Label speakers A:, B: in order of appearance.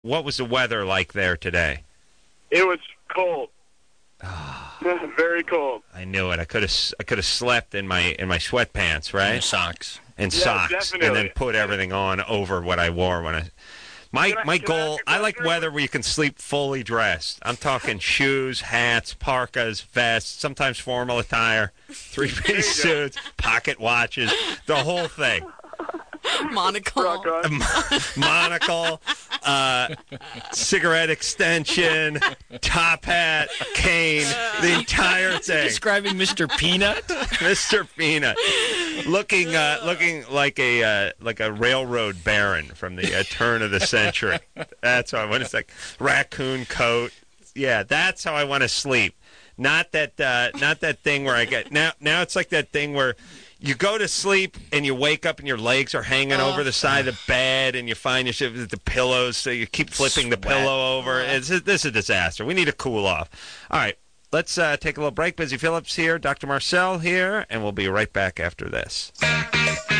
A: What was the weather like there today?
B: It was cold. Very cold.
A: I knew it. I could have slept in my sweatpants, right?
C: And socks.
A: And
B: Yeah,
A: socks,
B: definitely.
A: and then put everything on over what I wore when I. My goal. I like weather where you can sleep fully dressed. I'm talking shoes, hats, parkas, vests, sometimes formal attire, three-piece suits, pocket watches, the whole thing.
D: Monocle.
B: Rock on.
A: Monocle, cigarette extension, top hat, cane, the entire thing.
C: Describing Mr. Peanut?
A: Mr. Peanut, looking like a railroad baron from the turn of the century. That's how I want. It's like raccoon coat. Yeah, that's how I want to sleep. Not that thing where I get now. It's like that thing where you go to sleep and you wake up and your legs are hanging over the side of the bed and you find yourself with the pillows, so you keep flipping the pillow over. This is a disaster. We need to cool off. All right, let's take a little break. Busy Phillips here, Dr. Marcel here, and we'll be right back after this.